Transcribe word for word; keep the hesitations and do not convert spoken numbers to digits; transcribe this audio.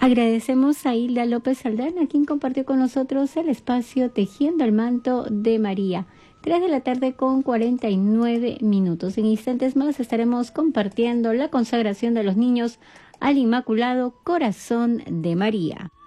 Agradecemos a Hilda López Aldana, quien compartió con nosotros el espacio Tejiendo el Manto de María. tres de la tarde con cuarenta y nueve minutos. En instantes más estaremos compartiendo la consagración de los niños al Inmaculado Corazón de María.